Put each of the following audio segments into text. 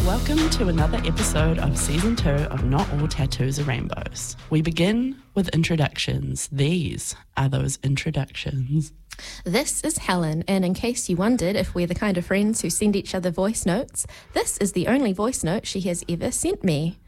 Welcome to another episode of Season 2 of Not All Tattoos Are Rainbows. We begin with introductions. These are those introductions. This is Helen, and in case you wondered if we're the kind of friends who send each other voice notes, this is the only voice note she has ever sent me.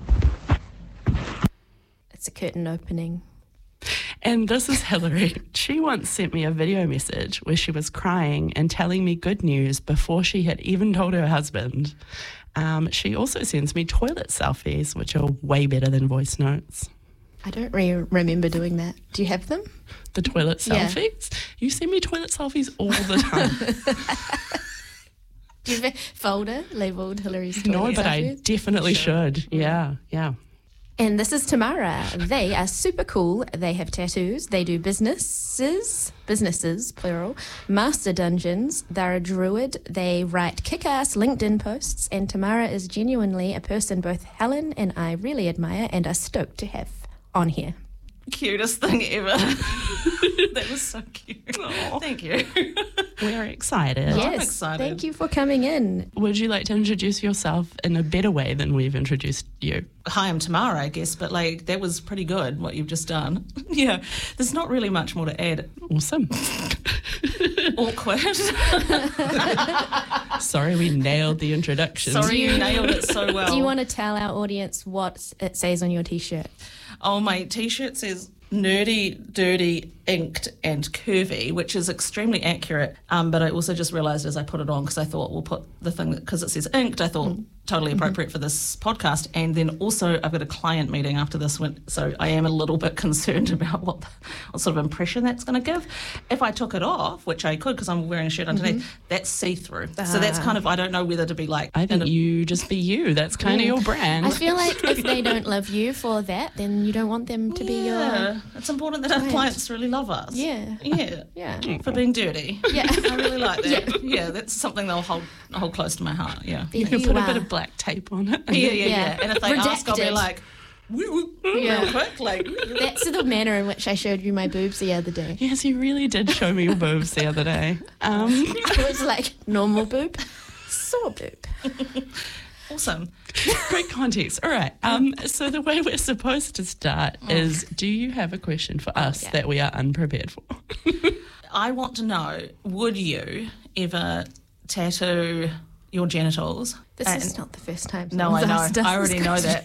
It's a curtain opening. And this is Hillary. She once sent me a video message where she was crying and telling me good news before she had even told her husband. She also sends me toilet selfies, which are way better than voice notes. I don't remember doing that. Do you have them? The toilet selfies? Yeah. You send me toilet selfies all the time. Do you have a folder labelled Hillary's toilet No, but selfies? I definitely should. Yeah. And this is Tamara. They are super cool. They have tattoos. They do businesses, plural, master dungeons. They're a druid. They write kick-ass LinkedIn posts. And Tamara is genuinely a person both Helen and I really admire and are stoked to have on here. Cutest thing ever. That was so cute. Aww. Thank you. We're excited. Yes, I'm excited. Thank you for coming in. Would you like to introduce yourself in a better way than we've introduced you? Hi, I'm Tamara, I guess, but that was pretty good, what you've just done. Yeah, there's not really much more to add. Awesome. Awkward. Sorry, we nailed the introduction. Sorry, you nailed it so well. Do you want to tell our audience what it says on your T-shirt? Oh, my T-shirt says nerdy, dirty, inked and curvy, which is extremely accurate. But I also just realised as I put it on, because I thought we'll put the thing, because it says inked, I thought totally appropriate for this podcast. And then also I've got a client meeting after this one, so I am a little bit concerned about what sort of impression that's going to give. If I took it off, which I could because I'm wearing a shirt underneath, that's see-through. So that's kind of, I don't know whether to be like... I think you just be you. That's kind of your brand. I feel like if they don't love you for that, then you don't want them to be your... Yeah, it's important that our clients really love us. Yeah. Yeah. For being dirty. Yeah. I really like that. Yeah, that's something they'll hold close to my heart. Yeah. You can put a bit of black tape on it. Yeah. And if they ask, I'll be like, real quick. That's the manner in which I showed you my boobs the other day. Yes, you really did show me your boobs the other day. It was like normal boob, sore boob. Awesome. Great context. All right. So the way we're supposed to start is, do you have a question for us that we are unprepared for? I want to know, would you ever tattoo your genitals? This is not the first time. No, I know. I already know that.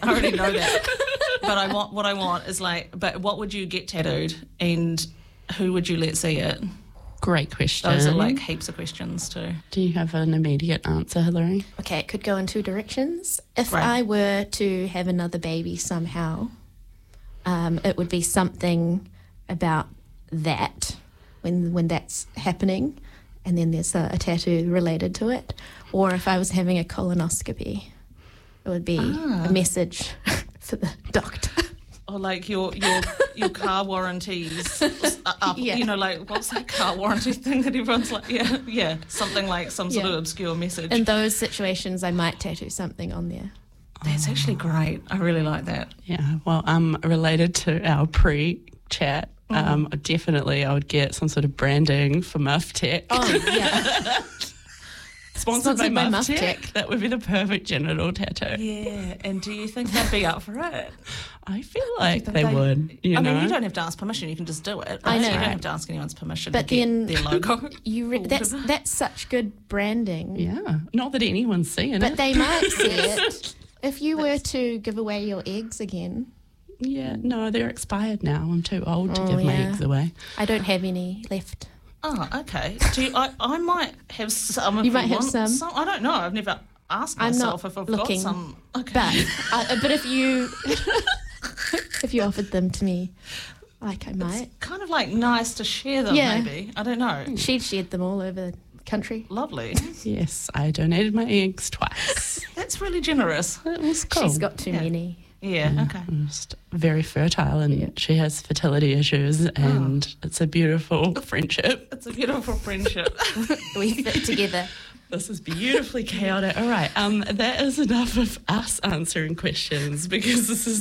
But what I want is but what would you get tattooed and who would you let see it? Great question. Those are heaps of questions too. Do you have an immediate answer, Hillary? Okay, it could go in two directions. If I were to have another baby somehow, it would be something about that when that's happening, and then there's a tattoo related to it. Or if I was having a colonoscopy, it would be a message for the doctor. Or your car warranties up, what's that car warranty thing that everyone's like, something like some sort of obscure message. In those situations, I might tattoo something on there. That's actually great. I really like that. Yeah, well, related to our pre-chat, definitely I would get some sort of branding for Muff Tech. Oh, yeah. Sponsored by Muff Tech. That would be the perfect genital tattoo. Yeah, and do you think they'd be up for it? I feel like they would. I mean, you don't have to ask permission; you can just do it. I know. You don't have to ask anyone's permission. But to get their logo. That's such good branding. Yeah, not that anyone's seeing it, but they might see it if you were to give away your eggs again. Yeah, no, they're expired now. I'm too old to give my eggs away. I don't have any left. Oh, okay. I might have some. You might have some. I don't know. I've never asked myself if I've got some. Okay. But if you offered them to me, I might. It's kind of nice to share them. Yeah. Maybe I don't know. She'd shared them all over the country. Lovely. Yes, I donated my eggs twice. That's really generous. It was cool. She's got too many. Yeah, okay. Just very fertile, and she has fertility issues, and it's a beautiful friendship. It's a beautiful friendship. We fit together. This is beautifully chaotic. All right, that is enough of us answering questions, because this is